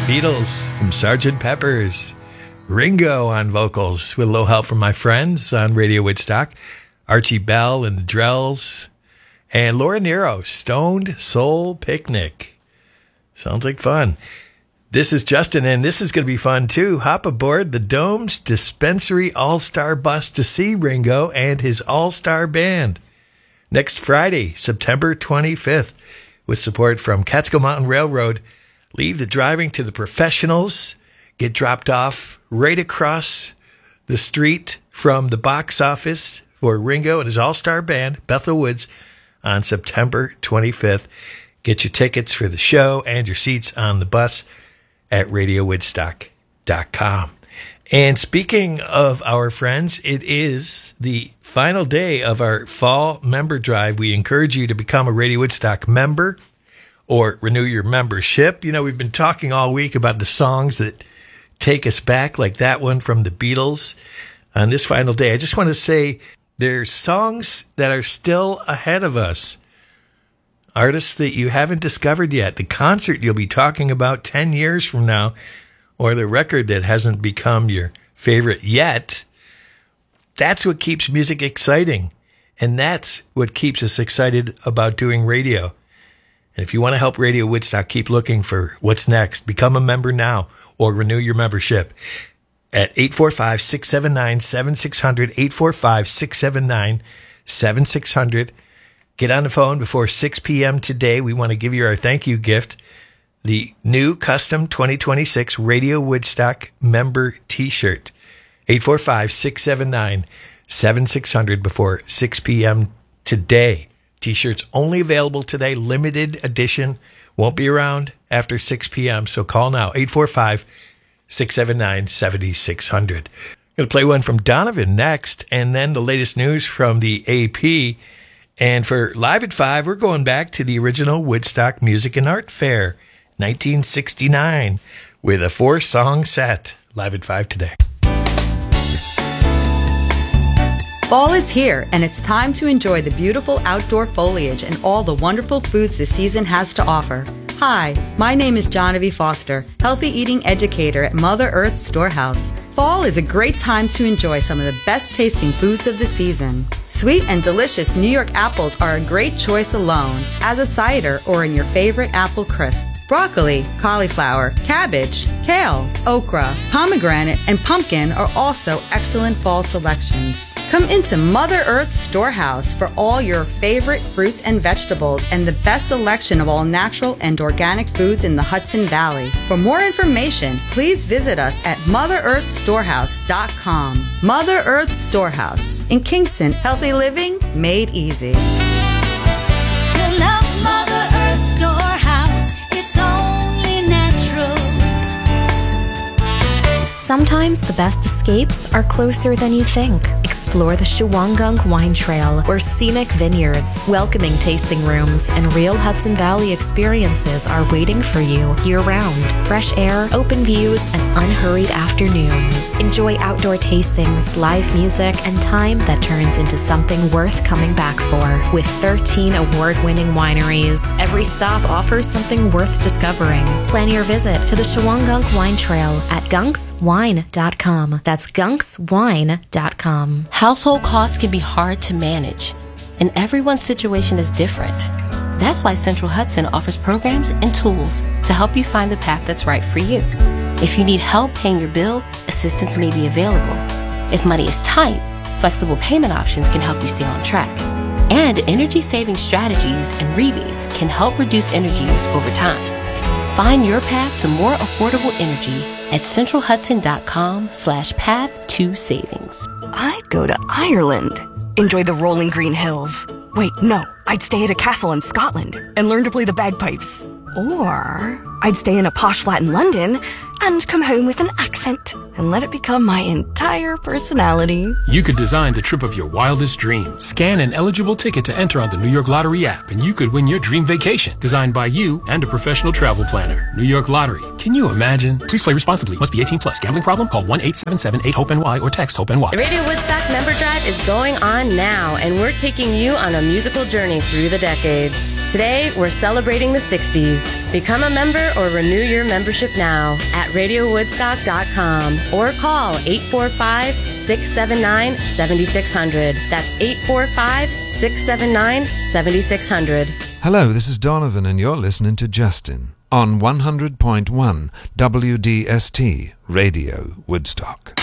Beatles from Sgt. Pepper's. Ringo on vocals with a little help from my friends on Radio Woodstock. Archie Bell and the Drells. And Laura Nyro, Stoned Soul Picnic. Sounds like fun. This is Justin, and this is going to be fun too. Hop aboard the Dome's Dispensary All-Star Bus to see Ringo and his All-Star Band. Next Friday, September 25th, with support from Catskill Mountain Railroad. Leave the driving to the professionals. Get dropped off right across the street from the box office for Ringo and his all-star band, Bethel Woods, on September 25th. Get your tickets for the show and your seats on the bus at radiowoodstock.com. And speaking of our friends, it is the final day of our fall member drive. We encourage you to become a Radio Woodstock member or renew your membership. You know, we've been talking all week about the songs that take us back, like that one from the Beatles. On this final day, I just want to say there's songs that are still ahead of us. Artists that you haven't discovered yet. The concert you'll be talking about 10 years from now, or the record that hasn't become your favorite yet. That's what keeps music exciting. And that's what keeps us excited about doing radio. And if you want to help Radio Woodstock keep looking for what's next, become a member now or renew your membership at 845-679-7600, 845-679-7600. Get on the phone before 6 p.m. today. We want to give you our thank you gift, the new custom 2026 Radio Woodstock member t-shirt. 845-679-7600 before 6 p.m. today. T-shirts only available today, limited edition. Won't be around after 6 p.m., so call now, 845-679-7600. I'm going to play one from Donovan next, and then the latest news from the AP. And for Live at 5, we're going back to the original Woodstock Music and Art Fair, 1969, with a 4-song set. Live at 5 today. Fall is here, and it's time to enjoy the beautiful outdoor foliage and all the wonderful foods the season has to offer. Hi, my name is Genevieve Foster, healthy eating educator at Mother Earth Storehouse. Fall is a great time to enjoy some of the best tasting foods of the season. Sweet and delicious New York apples are a great choice alone, as a cider or in your favorite apple crisp. Broccoli, cauliflower, cabbage, kale, okra, pomegranate, and pumpkin are also excellent fall selections. Come into Mother Earth Storehouse for all your favorite fruits and vegetables and the best selection of all natural and organic foods in the Hudson Valley. For more information, please visit us at MotherEarthStorehouse.com. Mother Earth Storehouse in Kingston, healthy living made easy. You love Mother Earth Storehouse, it's only natural. Sometimes the best escapes are closer than you think. Explore the Shawangunk Wine Trail, where scenic vineyards, welcoming tasting rooms, and real Hudson Valley experiences are waiting for you year-round. Fresh air, open views, and unhurried afternoons. Enjoy outdoor tastings, live music, and time that turns into something worth coming back for. With 13 award-winning wineries, every stop offers something worth discovering. Plan your visit to the Shawangunk Wine Trail at gunkswine.com. That's gunkswine.com. Household costs can be hard to manage, and everyone's situation is different. That's why Central Hudson offers programs and tools to help you find the path that's right for you. If you need help paying your bill, assistance may be available. If money is tight, flexible payment options can help you stay on track. And energy-saving strategies and rebates can help reduce energy use over time. Find your path to more affordable energy at centralhudson.com/path2savings. I'd go to Ireland. Enjoy the rolling green hills. Wait, no. I'd stay at a castle in Scotland and learn to play the bagpipes. Or I'd stay in a posh flat in London and come home with an accent and let it become my entire personality. You could design the trip of your wildest dreams. Scan an eligible ticket to enter on the New York Lottery app, and you could win your dream vacation, designed by you and a professional travel planner. New York Lottery. Can you imagine? Please play responsibly. Must be 18 plus. Gambling problem? Call 1-877-8-HOPE-NY or text HOPE-NY. The Radio Woodstock member drive is going on now, and we're taking you on a musical journey through the decades. Today, we're celebrating the 60s. Become a member or renew your membership now at RadioWoodstock.com or call 845-679-7600. That's 845-679-7600. Hello, this is Donovan, and you're listening to Justin on 100.1 WDST Radio Woodstock.